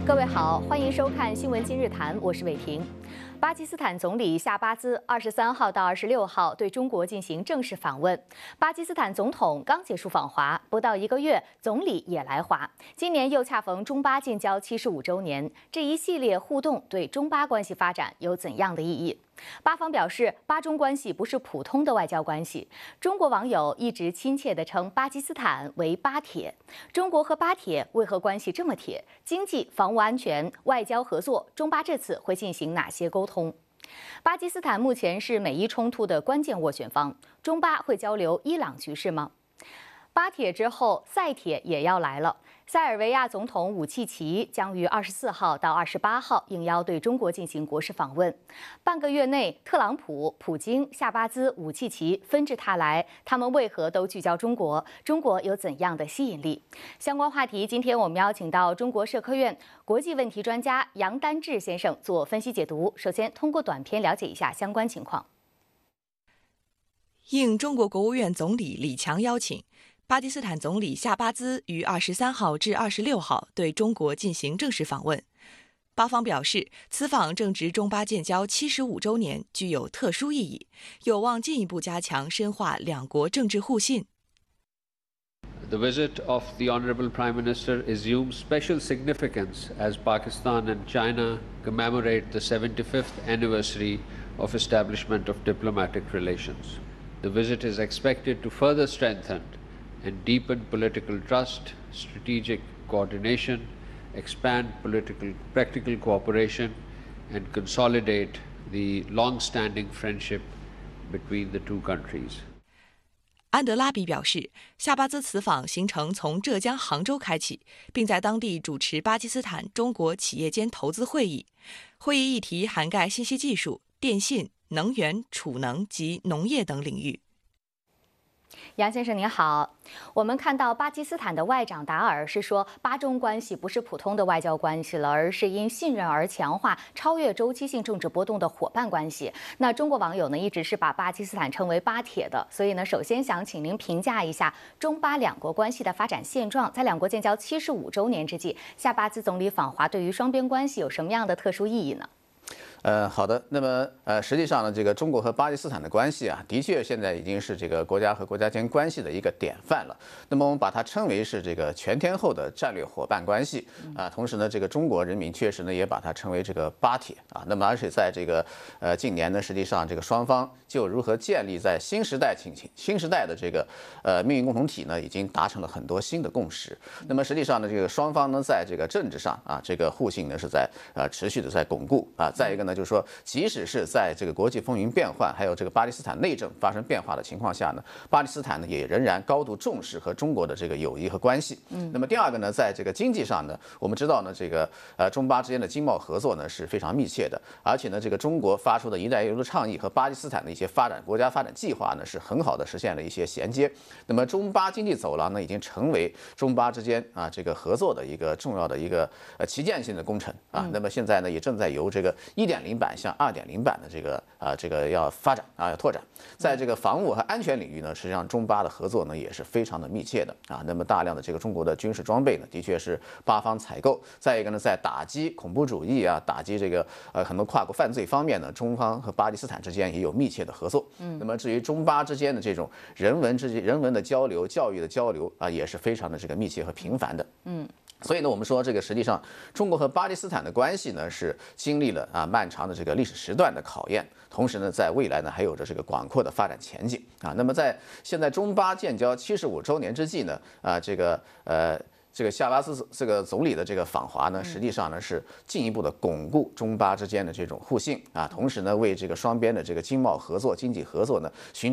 各位好，欢迎收看《新闻今日谈》，我是伟婷。巴基斯坦总理夏巴兹23号到26号对中国进行正式访问。巴基斯坦总统刚结束访华，不到1个月，总理也来华。今年又恰逢中巴建交75周年，这一系列互动对中巴关系发展有怎样的意义？巴方表示，巴中关系不是普通的外交关系。中国网友一直亲切地称巴基斯坦为巴铁。中国和巴铁为何关系这么铁？经济、防务安全、外交合作，中巴这次会进行哪些沟通？巴基斯坦目前是美伊冲突的关键斡旋方，中巴会交流伊朗局势吗？巴铁之后，塞铁也要来了。塞尔维亚总统武契奇将于24号到28号应邀对中国进行国事访问。半个月内，特朗普、普京、夏巴兹、武契奇纷至沓来，他们为何都聚焦中国？中国有怎样的吸引力？相关话题，今天我们邀请到中国社科院国际问题专家杨丹志先生做分析解读。首先，通过短片了解一下相关情况。 应中国国务院总理李强邀请，巴基斯坦总理夏巴兹于23号至26号对中国进行正式访问。巴方表示，此访正值中巴建交75周年，具有特殊意义，有望进一步加强深化两国政治互信。 The visit of the Honorable Prime Minister assumes special significance as Pakistan and China commemorate the 75th anniversary of establishment of diplomatic relations. The visit is expected to further strengthen and deepen political trust, strategic coordination, expand practical cooperation, and consolidate the long-standing friendship between the two countries. 安德拉比表示，夏巴兹此访行程从浙江杭州开启，并在当地主持巴基斯坦中国企业间投资会议。会议议题涵盖信息技术、电信、能源、储能及农业等领域。 杨先生您好，我们看到巴基斯坦的外长达尔是说，巴中关系不是普通的外交关系了，而是因信任而强化、超越周期性政治波动的伙伴关系。那中国网友呢，一直是把巴基斯坦称为巴铁的，所以呢，首先想请您评价一下中巴两国关系的发展现状。在两国建交75周年之际，夏巴兹总理访华对于双边关系有什么样的特殊意义呢？ 好的。那么实际上呢，这个中国和巴基斯坦的关系啊，的确现在已经是这个国家和国家间关系的一个典范了。那么我们把它称为是这个全天候的战略伙伴关系啊。同时呢，这个中国人民确实呢也把它称为这个巴铁啊。那么而且在这个近年呢，实际上这个双方就如何建立在新时代的这个命运共同体呢，已经达成了很多新的共识。那么实际上呢，这个双方呢在这个政治上啊，这个互信呢是在持续的在巩固啊。再一个呢，就是说，即使是在这个国际风云变幻，还有这个巴基斯坦内政发生变化的情况下呢，巴基斯坦呢也仍然高度重视和中国的这个友谊和关系。那么第二个呢，在这个经济上呢，我们知道呢，这个中巴之间的经贸合作呢是非常密切的，而且呢，这个中国发出的一带一路的倡议和巴基斯坦的一些国家发展计划呢，是很好的实现了一些衔接。那么中巴经济走廊呢，已经成为中巴之间啊这个合作的一个重要的一个旗舰性的工程啊。那么现在呢，也正在由这个1.0版向2.0版的这个要发展啊，要拓展。在这个防务和安全领域呢，实际上中巴的合作呢也是非常的密切的啊。那么大量的这个中国的军事装备呢，的确是巴方采购。再一个呢，在打击恐怖主义啊，打击这个很多跨国犯罪方面呢，中方和巴基斯坦之间也有密切的合作。那么至于中巴之间的这种人文的交流、教育的交流啊，也是非常的这个密切和频繁的。所以呢，我们说这个实际上，中国和巴基斯坦的关系呢是经历了漫长的这个历史时段的考验，同时呢，在未来呢还有着这个广阔的发展前景啊。那么在现在中巴建交75周年之际呢，这个夏巴兹这个总理的这个访华呢，实际上呢是进一步的巩固中巴之间的这种互信啊，同时呢为这个双边的这个经贸合作、经济合作呢寻